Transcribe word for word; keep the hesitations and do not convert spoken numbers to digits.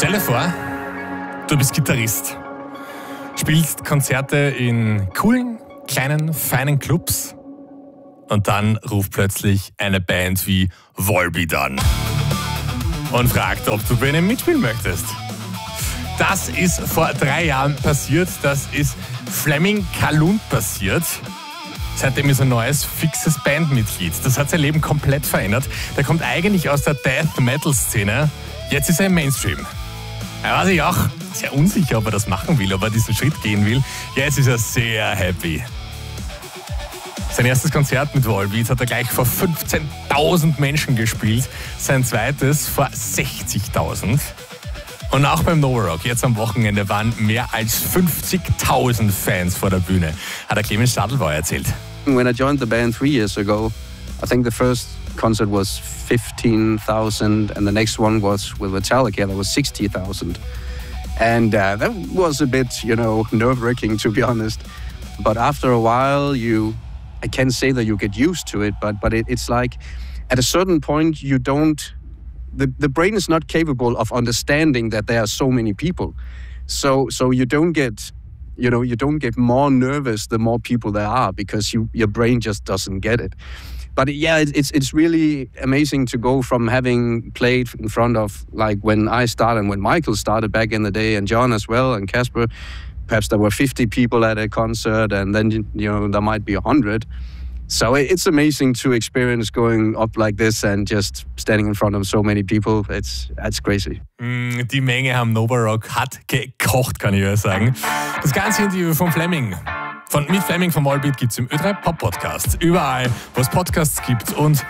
Stell dir vor, du bist Gitarrist, spielst Konzerte in coolen, kleinen, feinen Clubs und dann ruft plötzlich eine Band wie Volbeat an und fragt, ob du bei ihnen mitspielen möchtest. Das ist vor drei Jahren passiert, das ist Flemming Kalund passiert. Seitdem ist ein neues, fixes Bandmitglied. Das hat sein Leben komplett verändert. Der kommt eigentlich aus der Death-Metal-Szene. Jetzt ist er im Mainstream. Er war sich auch sehr unsicher, ob er das machen will, ob er diesen Schritt gehen will. Jetzt ist er sehr happy. Sein erstes Konzert mit Volbeat hat er gleich vor fünfzehntausend Menschen gespielt. Sein zweites vor sechzigtausend. Und auch beim Nova Rock, jetzt am Wochenende, waren mehr als fünfzigtausend Fans vor der Bühne, hat der Clemens Stadelbauer erzählt. When I joined the band three years ago, I think the first concert was fifteen thousand and the next one was with Metallica, that was sixty thousand. And uh, that was a bit, you know, nerve-wracking, to be honest. But after a while, you, I can't say that you get used to it, but, but it, it's like at a certain point, you don't, the, the brain is not capable of understanding that there are so many people. So, so you don't get, you know, you don't get more nervous the more people there are because you, your brain just doesn't get it. But yeah, it's it's really amazing to go from having played in front of, like when I started and when Michael started back in the day, and John as well, and Casper, perhaps there were fifty people at a concert, and then, you know, there might be one hundred. So it's amazing to experience going up like this and just standing in front of so many people. It's, it's crazy. Die Menge am Nova Rock hat gekocht, kann ich ja sagen. Das ganze Interview von Flemming. Von, mit Flemming von Volbeat gibt es im Ö drei Pop Podcast. Überall, wo es Podcasts gibt und